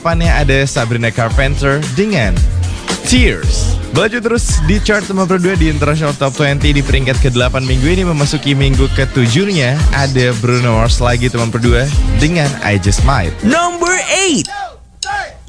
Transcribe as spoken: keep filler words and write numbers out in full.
Depannya ada Sabrina Carpenter dengan Tears. Melaju terus di chart nomor dua di International Top dua puluh di peringkat ke-delapan minggu ini. Memasuki minggu ketujuhnya ada Bruno Mars lagi teman berdua dengan I Just Might. Number eight.